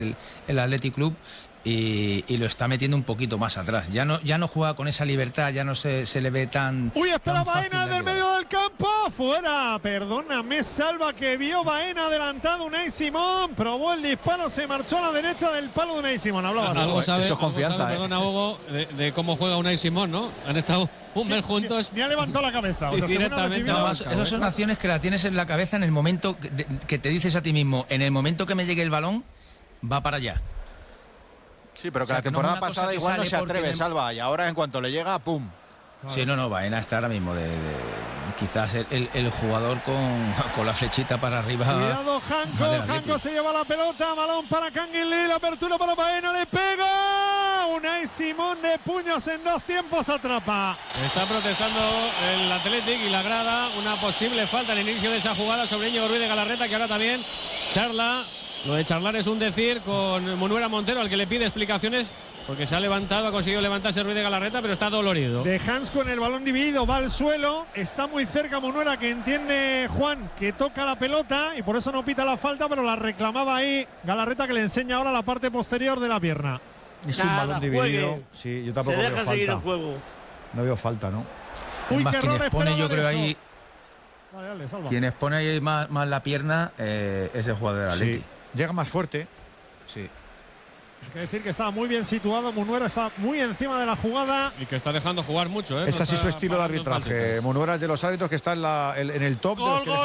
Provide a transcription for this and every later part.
el Athletic Club. Y lo está metiendo un poquito más atrás. Ya no juega con esa libertad, ya no se le ve tan. Uy, espera, tan fácil Baena de del medio del campo. Fuera, perdóname, Salva, que vio Baena adelantado. Unai Simón probó el disparo, se marchó a la derecha del palo de Unai Simón. Hablaba algo sabe, eso es confianza. Perdona, Hugo, de cómo juega Unai Simón, ¿no? Han estado un mes juntos. Ni ha levantado la cabeza. O sea, directamente. Esas son acciones que la tienes en la cabeza en el momento que te dices a ti mismo. En el momento que me llegue el balón, va para allá. Sí, pero que la temporada pasada igual no se atreve, Salva, y ahora en cuanto le llega, ¡pum! Sí, Baena está ahora mismo quizás el jugador con la flechita para arriba. Cuidado, Janko se lleva la pelota, balón para Canguilí, la apertura para Baena, le pega. Unai Simón de puños en dos tiempos, atrapa. Está protestando el Athletic y la grada, una posible falta al inicio de esa jugada sobre Íñigo Ruiz de Galarreta, que ahora también charla. Lo de charlar es un decir con Munuera Montero, al que le pide explicaciones porque se ha levantado, ha conseguido levantarse Ruiz de Galarreta, pero está dolorido. De Hans con el balón dividido, va al suelo, está muy cerca Munuera, que entiende Juan que toca la pelota y por eso no pita la falta, pero la reclamaba ahí Galarreta, que le enseña ahora la parte posterior de la pierna. Es un balón dividido. Sí, yo tampoco se veo deja falta. seguir el juego. No veo falta, ¿no? Uy, qué error, expone, yo creo eso. ahí. Dale, Salva. Quien expone ahí más la pierna es el jugador del Athletic. Sí. Llega más fuerte. Sí. Hay que decir que estaba muy bien situado, Munuera está muy encima de la jugada. Y que está dejando jugar mucho, ¿eh? Es No así está su estilo de arbitraje. Munuera es de los árbitros que está en el top de los que Gol.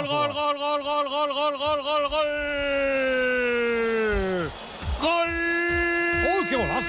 ¡Uy, qué golazo!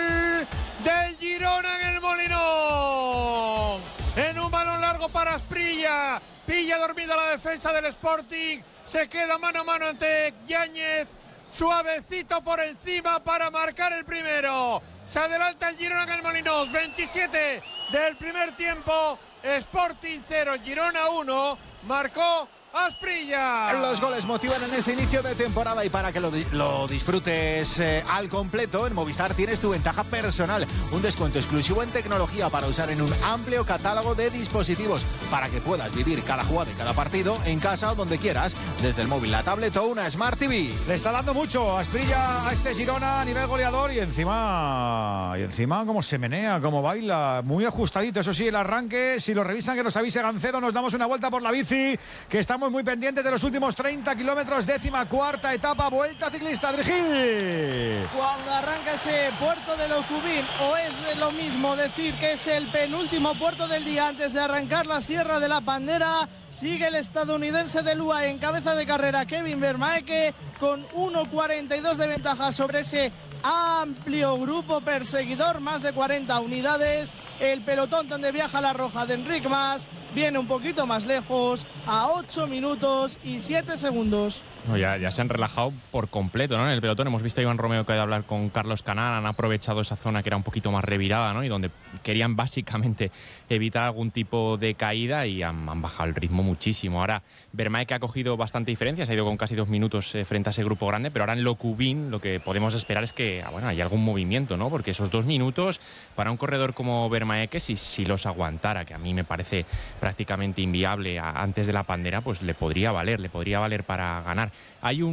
Del Girona en el Molinón. En un balón largo para Asprilla. Pilla dormida la defensa del Sporting. Se queda mano a mano ante Yáñez. Suavecito por encima para marcar el primero. Se adelanta el Girona en el Molinón. 27 del primer tiempo. Sporting 0, Girona 1. Marcó Asprilla. Los goles motivan en este inicio de temporada y para que lo disfrutes al completo, en Movistar tienes tu ventaja personal, un descuento exclusivo en tecnología para usar en un amplio catálogo de dispositivos para que puedas vivir cada jugada y cada partido en casa o donde quieras, desde el móvil, la tablet o una Smart TV. Le está dando mucho Asprilla a este Girona a nivel goleador y encima cómo se menea, cómo baila, muy ajustadito, eso sí, el arranque, si lo revisan que nos avise Gancedo, nos damos una vuelta por la bici, que estamos muy pendientes de los últimos 30 kilómetros, 14ª etapa, vuelta ciclista, Adrigil. Cuando arranca ese puerto de Locubín, o es de lo mismo decir que es el penúltimo puerto del día antes de arrancar la Sierra de la Pandera, sigue el estadounidense de Lua en cabeza de carrera, Kevin Vermaeke, con 1.42 de ventaja sobre ese amplio grupo perseguidor, más de 40 unidades. El pelotón donde viaja la roja de Enric Mas viene un poquito más lejos, a 8 minutos y 7 segundos. No, ya se han relajado por completo, ¿no? En el pelotón hemos visto a Iván Romeo que ha ido a hablar con Carlos Canal, han aprovechado esa zona que era un poquito más revirada, ¿no? Y donde querían básicamente evitar algún tipo de caída y han bajado el ritmo muchísimo. Ahora Vermaeke ha cogido bastante diferencia, se ha ido con casi 2 minutos frente a ese grupo grande, pero ahora en Locubín lo que podemos esperar es que, bueno, haya algún movimiento, ¿no? Porque esos 2 minutos para un corredor como Vermaeke, si los aguantara, que a mí me parece prácticamente inviable antes de la Pandera, pues le podría valer para ganar. Hay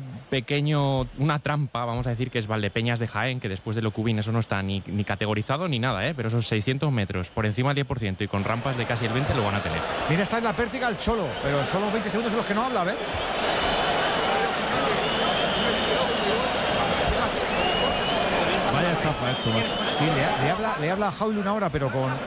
una trampa, vamos a decir, que es Valdepeñas de Jaén, que después de Locubín eso no está ni categorizado ni nada, pero esos 600 metros por encima del 10% y con rampas de casi el 20% lo van a tener. Mira, está en la pértiga el Cholo, pero solo 20 segundos en los que no habla, ¿ves? Vaya estafa esto, ¿no? Sí, le habla a Jaul una hora, pero con...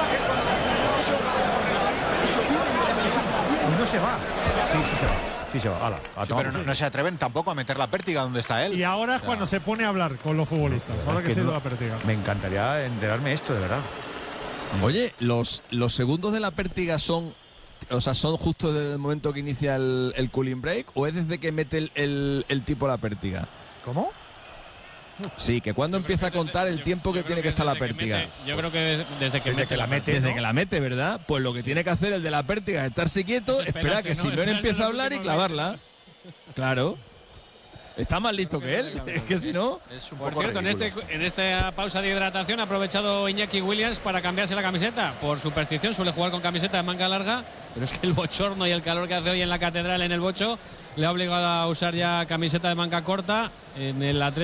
Y no se va. Sí se va. Pero no se atreven tampoco a meter la pértiga donde está él. Y ahora es cuando se pone a hablar con los futbolistas. Ahora que se ha ido la pértiga. Me encantaría enterarme esto, de verdad. Oye, los segundos de la pértiga son justo desde el momento que inicia el cooling break, o es desde que mete el tipo la pértiga. ¿Cómo? Sí, que cuando empieza a contar el tiempo que tiene que estar la pértiga. Yo creo que desde que la mete, ¿verdad? Pues lo que tiene que hacer el de la pértiga es estarse quieto, esperar que Silvén empiece a hablar y clavarla. Claro. Está más listo que él. Es que si no... Por cierto, en esta pausa de hidratación ha aprovechado Iñaki Williams para cambiarse la camiseta. Por superstición suele jugar con camiseta de manga larga, pero es que el bochorno y el calor que hace hoy en la Catedral, en el Bocho, le ha obligado a usar ya camiseta de manga corta. En el Atlético